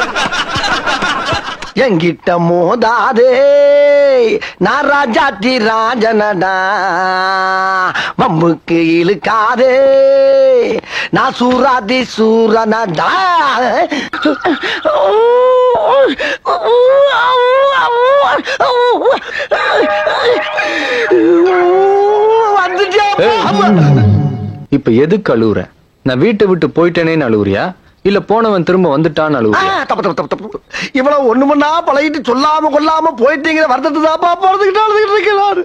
எங்கிட்ட மோதாதே, நான் ராஜாத்தி ராஜனடா, வம்புக்கு இழுக்காதே, நான் சூராதி சூரனடா. இப்ப எதுக்கு அழுவுற? நான் வீட்டை விட்டு போயிட்டேனேன்னு அழுவுறியா, இல்ல போனவன் திரும்ப வந்துட்டான்னு அழுவுறியா? தப்பு தப்பு தப்பு தப்பு. இவ்வளவு ஒண்ணு மண்ணா பழகிட்டு சொல்லாம கொல்லாம போயிட்டீங்கிற வருத்தத்தை தாப்பா போறதுக்கிட்ட அழுதுகிட்டு இருக்கிறாரு.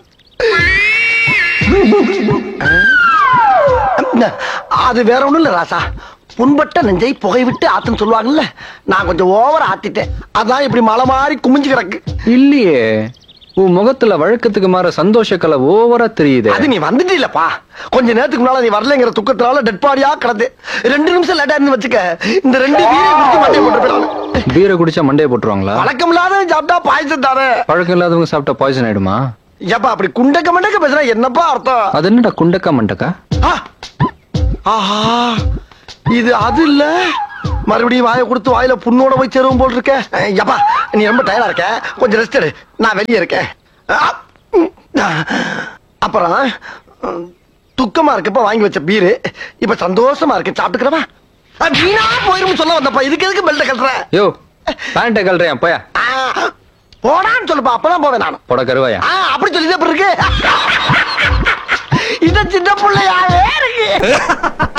அது வேற ஒண்ணும் இல்ல ராசா, புண்பட்ட நெஞ்சை புகை விட்டு ஆத்துன்னு சொல்லுவாங்கல்ல, நான் கொஞ்சம் ஓவர் ஆத்திட்டேன். அதான் இப்படி மலை மாறி குமிஞ்சு கிடக்கு. இல்லையே, உன் முகத்துல வழக்கத்துக்கு மாற சந்தோஷ கலை ஓவரா தெரியுது. அது நீ வந்துட்டீலப்பா, கொஞ்ச நேரத்துக்கு முன்னால நீ வரலங்கிற துக்கத்தினால டெட் பாடியா கிடந்து 2 நிமிஷம் லேட்டா இருந்து வச்சுக்க, இந்த 2 பீரை குடிச்சு மண்டையை போட்டு போயிடாங்க. பீரை குடிச்சா மண்டையை போட்டுருவாங்களா? பழக்கம் இல்லாத சாப்பிட்டா பாய்ச்சல் தானே. பழக்கம் இல்லாதவங்க சாப்பிட்டா பாய்சன் ஆயிடுமா? ஏப்பா அப்படி குண்டக்க மண்டக்க பேசுனா என்னப்பா அர்த்தம்? அது என்னடா குண்டக்கா மண்டக்கா? ஆஹா, இது அது இல்ல, மறுபடியும் வாயை கொடுத்து வாயில புண்ணோட போய் சேருவோம் போல் இருக்க. எப்பா நீ ரொம்ப டயர்டா இருக்க, கொஞ்சம் ரெஸ்ட் எடு, நான் வெளியே இருக்கேன். அப்புறம் துக்கமா இருக்கப்ப வாங்கி வச்ச பீரு இப்ப சந்தோஷமா இருக்கு, சாப்பிட்டுக்கிறவா? வீணா போயிரும் சொல்ல வந்தப்பா, இதுக்கு எதுக்கு பெல்ட் கட்டுற? யோ பேண்ட கல்றேன் போயா. போடான்னு சொல்லுப்பா, அப்பதான் போவேன் நான். போட கருவாயா? அப்படி சொல்லி இருக்கு. இத சின்ன பிள்ளையாவே இருக்கு.